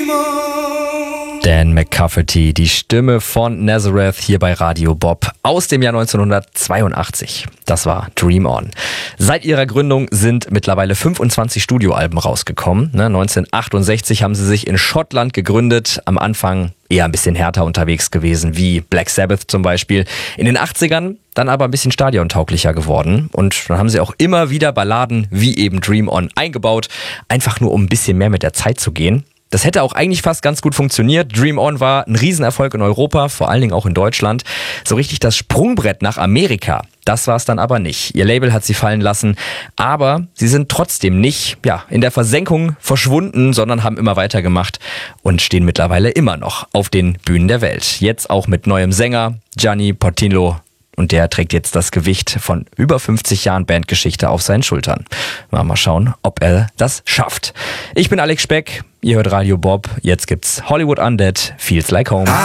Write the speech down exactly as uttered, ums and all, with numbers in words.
Dan McCafferty, die Stimme von Nazareth hier bei Radio Bob aus dem Jahr neunzehnhundertzweiundachtzig. Das war Dream On. Seit ihrer Gründung sind mittlerweile fünfundzwanzig Studioalben rausgekommen. neunzehnhundertachtundsechzig haben sie sich in Schottland gegründet. Am Anfang eher ein bisschen härter unterwegs gewesen, wie Black Sabbath zum Beispiel. In den achtzigern dann aber ein bisschen stadiontauglicher geworden. Und dann haben sie auch immer wieder Balladen wie eben Dream On eingebaut, einfach nur um ein bisschen mehr mit der Zeit zu gehen. Das hätte auch eigentlich fast ganz gut funktioniert. Dream On war ein Riesenerfolg in Europa, vor allen Dingen auch in Deutschland. So richtig das Sprungbrett nach Amerika, das war es dann aber nicht. Ihr Label hat sie fallen lassen, aber sie sind trotzdem nicht ja, in der Versenkung verschwunden, sondern haben immer weitergemacht und stehen mittlerweile immer noch auf den Bühnen der Welt. Jetzt auch mit neuem Sänger Gianni Portillo. Und der trägt jetzt das Gewicht von über fünfzig Jahren Bandgeschichte auf seinen Schultern. Mal, mal schauen, ob er das schafft. Ich bin Alex Speck, ihr hört Radio Bob. Jetzt gibt's Hollywood Undead, Feels Like Home.